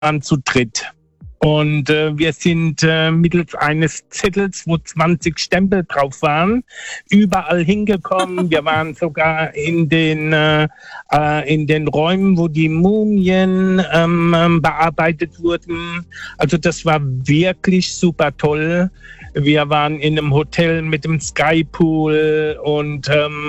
waren zu dritt. Und wir sind mittels eines Zettels, wo 20 Stempel drauf waren, überall hingekommen. Wir waren sogar in den Räumen, wo die Mumien bearbeitet wurden. Also das war wirklich super toll. Wir waren in einem Hotel mit dem Skypool und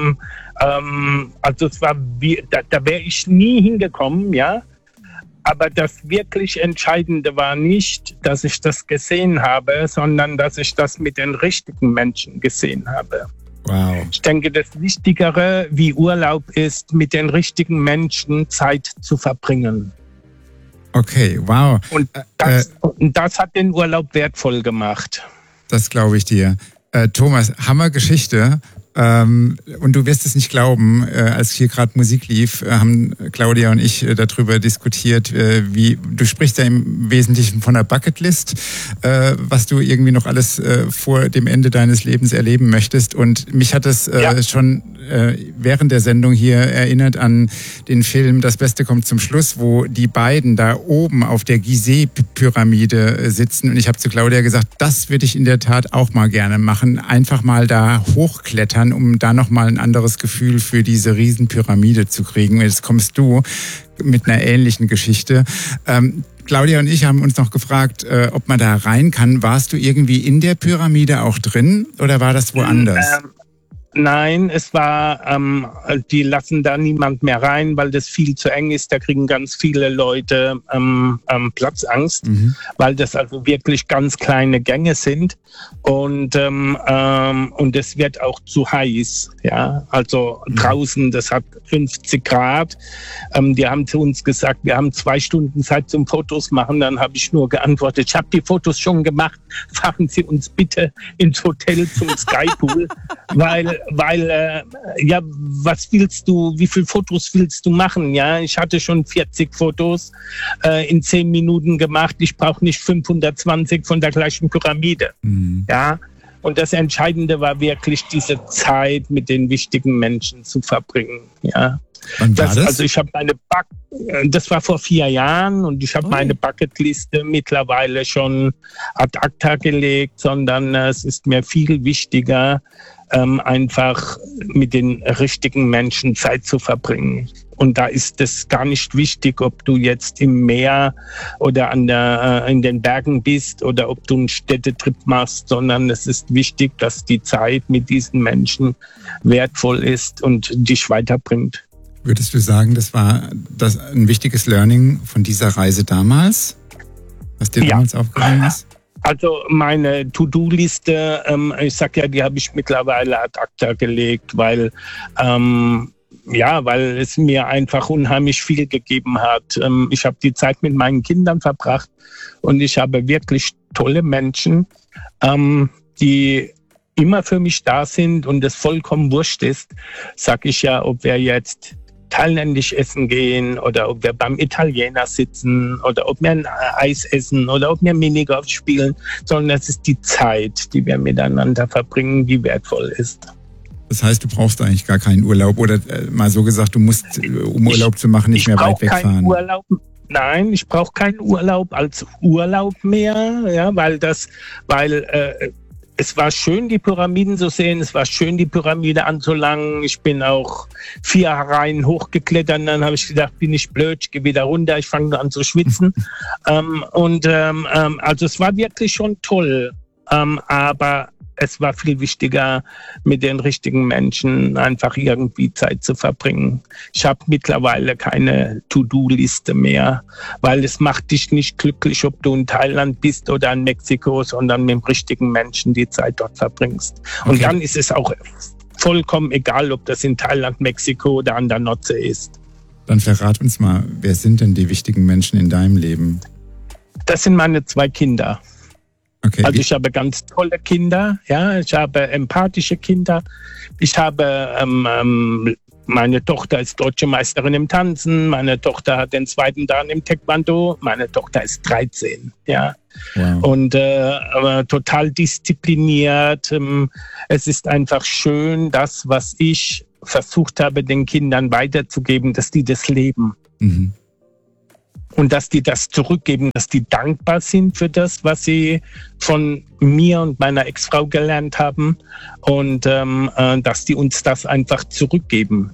also es war, da wäre ich nie hingekommen, ja. Aber das wirklich Entscheidende war nicht, dass ich das gesehen habe, sondern dass ich das mit den richtigen Menschen gesehen habe. Wow. Ich denke, das Wichtigere wie Urlaub ist, mit den richtigen Menschen Zeit zu verbringen. Okay, wow. Und das hat den Urlaub wertvoll gemacht. Das glaube ich dir. Thomas, Hammergeschichte. Und du wirst es nicht glauben, als hier gerade Musik lief, haben Claudia und ich darüber diskutiert, wie du sprichst ja im Wesentlichen von der Bucketlist, was du irgendwie noch alles vor dem Ende deines Lebens erleben möchtest. Und mich hat es schon während der Sendung hier erinnert an den Film Das Beste kommt zum Schluss, wo die beiden da oben auf der Gizeh-Pyramide sitzen. Und ich habe zu Claudia gesagt, das würde ich in der Tat auch mal gerne machen. Einfach mal da hochklettern, um da nochmal ein anderes Gefühl für diese Riesenpyramide zu kriegen. Jetzt kommst du mit einer ähnlichen Geschichte. Claudia und ich haben uns noch gefragt, ob man da rein kann. Warst du irgendwie in der Pyramide auch drin oder war das woanders? Nein, es war, die lassen da niemand mehr rein, weil das viel zu eng ist. Da kriegen ganz viele Leute Platzangst, weil das also wirklich ganz kleine Gänge sind und es wird auch zu heiß. Ja, also draußen, das hat 50 Grad. Die haben zu uns gesagt, wir haben 2 Stunden Zeit zum Fotos machen. Dann habe ich nur geantwortet, ich habe die Fotos schon gemacht. Fahren Sie uns bitte ins Hotel zum Skypool, weil was willst du, wie viele Fotos willst du machen? Ja, ich hatte schon 40 Fotos in 10 Minuten gemacht. Ich brauche nicht 520 von der gleichen Pyramide. Ja, und das Entscheidende war wirklich diese Zeit mit den wichtigen Menschen zu verbringen. Ja. Wann war das? Also ich habe das war vor 4 Jahren und ich habe meine Bucketliste mittlerweile schon ad acta gelegt, sondern es ist mir viel wichtiger, einfach mit den richtigen Menschen Zeit zu verbringen. Und da ist es gar nicht wichtig, ob du jetzt im Meer oder in den Bergen bist oder ob du einen Städtetrip machst, sondern es ist wichtig, dass die Zeit mit diesen Menschen wertvoll ist und dich weiterbringt. Würdest du sagen, das war ein wichtiges Learning von dieser Reise damals, was dir damals aufgefallen ist? Also meine To-Do-Liste, ich sag ja, die habe ich mittlerweile ad acta gelegt, weil es mir einfach unheimlich viel gegeben hat. Ich habe die Zeit mit meinen Kindern verbracht und ich habe wirklich tolle Menschen, die immer für mich da sind und es vollkommen wurscht ist, sag ich ja, ob wir jetzt thailändisch essen gehen oder ob wir beim Italiener sitzen oder ob wir ein Eis essen oder ob wir Minigolf spielen, sondern es ist die Zeit, die wir miteinander verbringen, die wertvoll ist. Das heißt, du brauchst eigentlich gar keinen Urlaub oder mal so gesagt, du musst, um Urlaub zu machen, nicht mehr weit wegfahren. Nein, ich brauche keinen Urlaub als Urlaub mehr, ja, weil es war schön, die Pyramiden zu sehen. Es war schön, die Pyramide anzulangen. Ich bin auch 4 Reihen hochgeklettert. Und dann habe ich gedacht, bin ich blöd, ich gehe wieder runter. Ich fange an zu schwitzen. Also es war wirklich schon toll. Aber es war viel wichtiger, mit den richtigen Menschen einfach irgendwie Zeit zu verbringen. Ich habe mittlerweile keine To-Do-Liste mehr, weil es macht dich nicht glücklich, ob du in Thailand bist oder in Mexiko, sondern mit dem richtigen Menschen die Zeit dort verbringst. Und dann ist es auch vollkommen egal, ob das in Thailand, Mexiko oder an der Nordsee ist. Dann verrat uns mal, wer sind denn die wichtigen Menschen in deinem Leben? Das sind meine 2 Kinder. Okay. Also ich habe ganz tolle Kinder, ja, ich habe empathische Kinder, ich habe meine Tochter ist deutsche Meisterin im Tanzen, meine Tochter hat den 2. Dan im Taekwondo, meine Tochter ist 13, ja. Wow. Und total diszipliniert. Es ist einfach schön, das, was ich versucht habe, den Kindern weiterzugeben, dass die das leben. Und dass die das zurückgeben, dass die dankbar sind für das, was sie von mir und meiner Ex-Frau gelernt haben und dass die uns das einfach zurückgeben.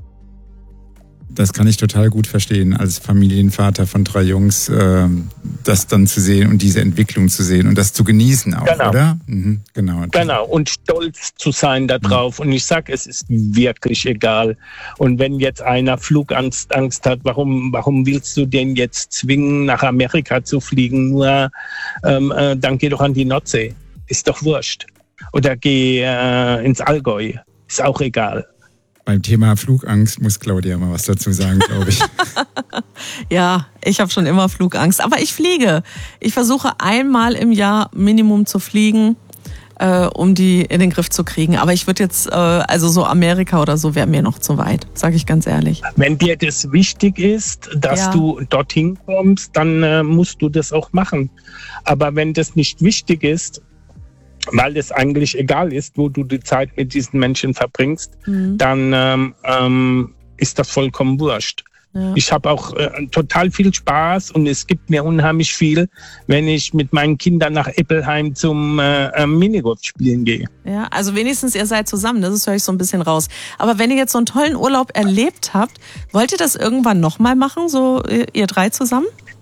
Das kann ich total gut verstehen, als Familienvater von 3 Jungs, das dann zu sehen und diese Entwicklung zu sehen und das zu genießen auch, genau. Oder? Mhm, genau. Genau, und stolz zu sein darauf. Und ich sage, es ist wirklich egal. Und wenn jetzt einer Flugangst hat, warum willst du den jetzt zwingen, nach Amerika zu fliegen? Nur dann geh doch an die Nordsee. Ist doch wurscht. Oder geh ins Allgäu. Ist auch egal. Beim Thema Flugangst muss Claudia mal was dazu sagen, glaube ich. Ja, ich habe schon immer Flugangst. Aber ich fliege. Ich versuche einmal im Jahr Minimum zu fliegen, um die in den Griff zu kriegen. Aber ich würde jetzt, also so Amerika oder so wäre mir noch zu weit, sage ich ganz ehrlich. Wenn dir das wichtig ist, dass du dorthin kommst, dann musst du das auch machen. Aber wenn das nicht wichtig ist, weil es eigentlich egal ist, wo du die Zeit mit diesen Menschen verbringst, dann ist das vollkommen wurscht. Ja. Ich habe auch total viel Spaß und es gibt mir unheimlich viel, wenn ich mit meinen Kindern nach Eppelheim zum Minigolf spielen gehe. Ja, also wenigstens ihr seid zusammen, das höre ich so ein bisschen raus. Aber wenn ihr jetzt so einen tollen Urlaub erlebt habt, wollt ihr das irgendwann nochmal machen, so ihr 3 zusammen?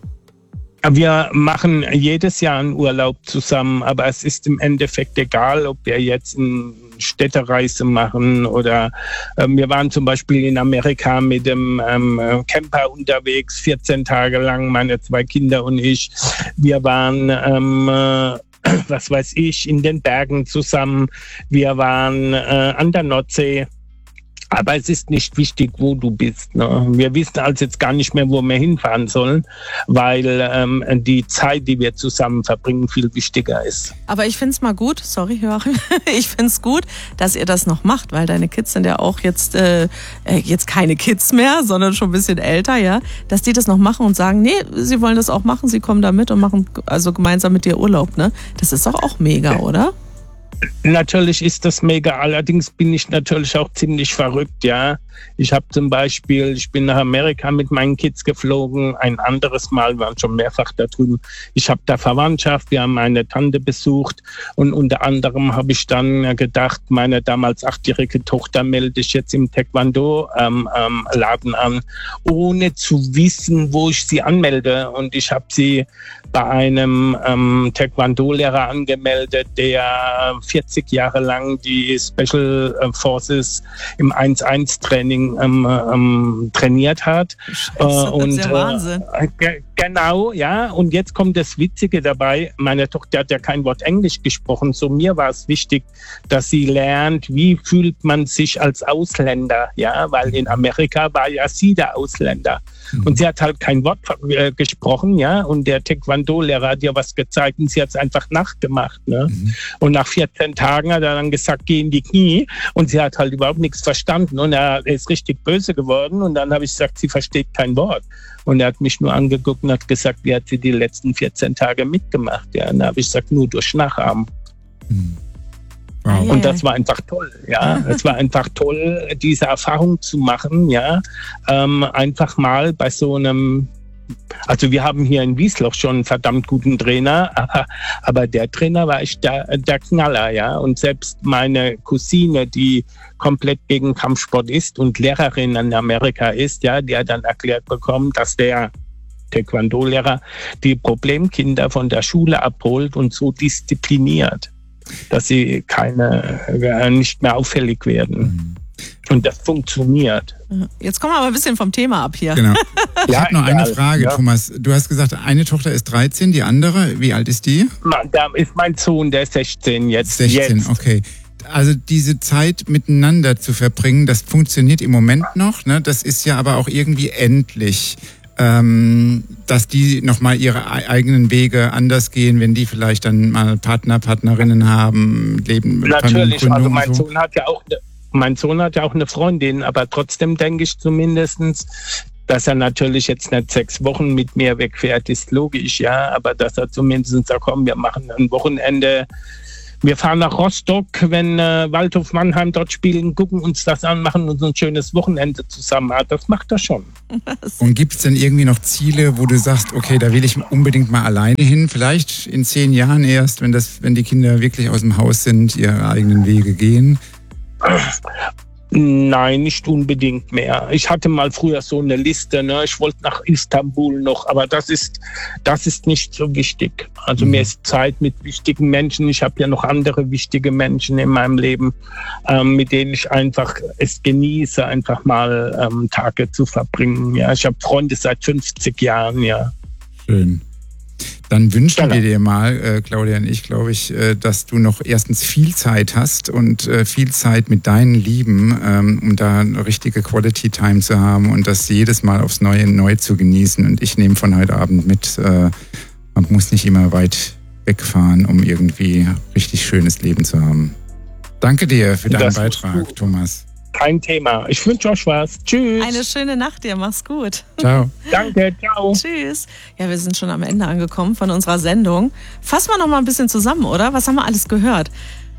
Wir machen jedes Jahr einen Urlaub zusammen, aber es ist im Endeffekt egal, ob wir jetzt eine Städtereise machen oder wir waren zum Beispiel in Amerika mit dem Camper unterwegs, 14 Tage lang, meine 2 Kinder und ich. Wir waren was weiß ich, in den Bergen zusammen. Wir waren an der Nordsee. Aber es ist nicht wichtig, wo du bist. Ne? Wir wissen also jetzt gar nicht mehr, wo wir hinfahren sollen, weil die Zeit, die wir zusammen verbringen, viel wichtiger ist. Aber ich finde es mal gut, sorry Joachim, ich finde es gut, dass ihr das noch macht, weil deine Kids sind ja auch jetzt keine Kids mehr, sondern schon ein bisschen älter, ja, dass die das noch machen und sagen, nee, sie wollen das auch machen, sie kommen da mit und machen also gemeinsam mit dir Urlaub. Ne? Das ist doch auch mega, oder? Natürlich ist das mega, allerdings bin ich natürlich auch ziemlich verrückt, ja. Ich habe zum Beispiel, ich bin nach Amerika mit meinen Kids geflogen, ein anderes Mal, wir waren schon mehrfach da drüben. Ich habe da Verwandtschaft, wir haben meine Tante besucht und unter anderem habe ich dann gedacht, meine damals 8-jährige Tochter melde ich jetzt im Taekwondo-Laden an, ohne zu wissen, wo ich sie anmelde. Und ich habe sie bei einem Taekwondo-Lehrer angemeldet, der 40 Jahre lang die Special Forces im 1-1-Training trainiert hat. Scheiße, das ist ja Wahnsinn. Genau, ja. Und jetzt kommt das Witzige dabei. Meine Tochter hat ja kein Wort Englisch gesprochen. So mir war es wichtig, dass sie lernt, wie fühlt man sich als Ausländer, ja, weil in Amerika war ja sie der Ausländer. Und sie hat halt kein Wort gesprochen, ja. Und der Taekwondo-Lehrer hat ihr was gezeigt und sie hat es einfach nachgemacht, ne. Und nach 14 Tagen hat er dann gesagt, geh in die Knie. Und sie hat halt überhaupt nichts verstanden. Und er ist richtig böse geworden. Und dann habe ich gesagt, sie versteht kein Wort. Und er hat mich nur angeguckt und hat gesagt, wie hat sie die letzten 14 Tage mitgemacht. Ja, und da habe ich gesagt, nur durch Nachahmen. Wow. Und das war einfach toll, ja. Es war einfach toll, diese Erfahrung zu machen, ja. Einfach mal bei so einem, also wir haben hier in Wiesloch schon einen verdammt guten Trainer, aber der Trainer war echt der Knaller, ja. Und selbst meine Cousine, die komplett gegen Kampfsport ist und Lehrerin in Amerika ist, ja, die hat dann erklärt bekommen, dass der Taekwondo-Lehrer die Problemkinder von der Schule abholt und so diszipliniert, dass sie nicht mehr auffällig werden. Und das funktioniert. Jetzt kommen wir aber ein bisschen vom Thema ab hier. Genau. Ich habe noch eine Frage, Thomas. Du hast gesagt, eine Tochter ist 13, die andere, wie alt ist die? Da ist mein Sohn, der ist 16 jetzt. 16, okay. Also diese Zeit miteinander zu verbringen, das funktioniert im Moment noch, ne? Das ist ja aber auch irgendwie endlich. Dass die nochmal ihre eigenen Wege anders gehen, wenn die vielleicht dann mal Partnerinnen haben, leben. Natürlich, also mein Sohn hat ja auch eine Freundin, aber trotzdem denke ich zumindestens, dass er natürlich jetzt nicht 6 Wochen mit mir wegfährt, ist logisch, ja, aber dass er zumindest sagt, komm, wir machen ein Wochenende Wir fahren nach Rostock, wenn Waldhof Mannheim dort spielen, gucken uns das an, machen uns ein schönes Wochenende zusammen. Das macht er schon. Und gibt es denn irgendwie noch Ziele, wo du sagst, okay, da will ich unbedingt mal alleine hin? Vielleicht in 10 Jahren erst, wenn die Kinder wirklich aus dem Haus sind, ihre eigenen Wege gehen? Nein, nicht unbedingt mehr. Ich hatte mal früher so eine Liste, ne? Ich wollte nach Istanbul noch, aber das ist nicht so wichtig. Also mir ist Zeit mit wichtigen Menschen. Ich habe ja noch andere wichtige Menschen in meinem Leben, mit denen ich einfach es genieße, einfach mal Tage zu verbringen. Ja, ich habe Freunde seit 50 Jahren, ja. Schön. Dann wünschen wir dir mal, Claudia und ich, glaube ich, dass du noch erstens viel Zeit hast und viel Zeit mit deinen Lieben, um da eine richtige Quality Time zu haben und das jedes Mal aufs Neue neu zu genießen. Und ich nehme von heute Abend mit, man muss nicht immer weit wegfahren, um irgendwie richtig schönes Leben zu haben. Danke dir für deinen Beitrag, Thomas. Kein Thema. Ich wünsche euch was. Tschüss. Eine schöne Nacht dir. Mach's gut. Ciao. Danke. Ciao. Tschüss. Ja, wir sind schon am Ende angekommen von unserer Sendung. Fassen wir noch mal ein bisschen zusammen, oder? Was haben wir alles gehört?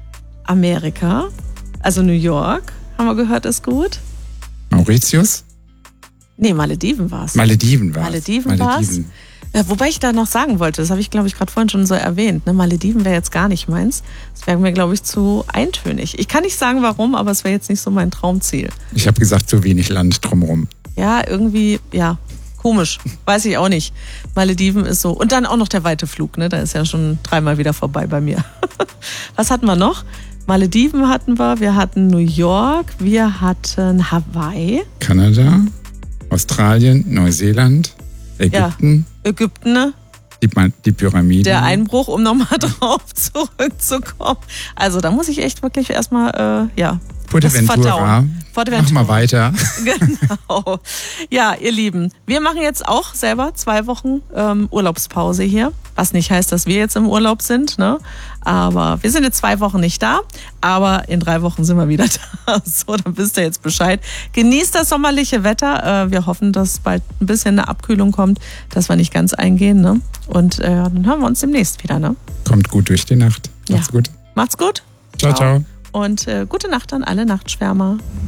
Amerika, also New York, haben wir gehört, ist gut. Mauritius? Nee, Malediven war's. Malediven war's. Wobei ich da noch sagen wollte, das habe ich, glaube ich, gerade vorhin schon so erwähnt, ne? Malediven wäre jetzt gar nicht meins. Das wäre mir, glaube ich, zu eintönig. Ich kann nicht sagen, warum, aber es wäre jetzt nicht so mein Traumziel. Ich habe gesagt, zu wenig Land drumherum. Ja, irgendwie, ja, komisch. Weiß ich auch nicht. Malediven ist so. Und dann auch noch der weite Flug, ne? Da ist ja schon 3-mal wieder vorbei bei mir. Was hatten wir noch? Malediven hatten wir hatten New York, wir hatten Hawaii. Kanada, Australien, Neuseeland, Ägypten. Ja, Ägypten, ne? Die Pyramiden. Der Einbruch, um nochmal drauf zurückzukommen. Also da muss ich echt wirklich erstmal, Fuerteventura. Mach mal weiter. Genau. Ja, ihr Lieben, wir machen jetzt auch selber 2 Wochen Urlaubspause hier. Was nicht heißt, dass wir jetzt im Urlaub sind, ne? Aber wir sind jetzt 2 Wochen nicht da. Aber in 3 Wochen sind wir wieder da. So, dann wisst ihr jetzt Bescheid. Genießt das sommerliche Wetter. Wir hoffen, dass bald ein bisschen eine Abkühlung kommt, dass wir nicht ganz eingehen, ne? Und dann hören wir uns demnächst wieder, ne? Kommt gut durch die Nacht. Macht's gut. Macht's gut. Ciao, ciao. Und gute Nacht an alle Nachtschwärmer.